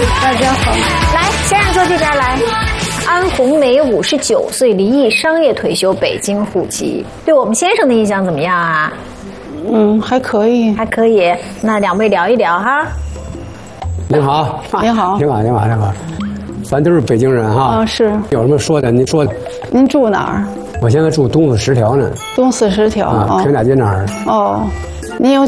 大家好。 来，先生坐这边来。安红梅59岁，离异，商业退休，北京户籍。对我们先生的印象怎么样啊？ 还可以。 还可以。那两位聊一聊哈。 您好， 您好， 您好，您好，您好。咱都是北京人哈。 是。 有什么说的？您说。 您住哪儿？ 我现在住东四10条呢。 东四10条。 平大街那儿。 哦，您有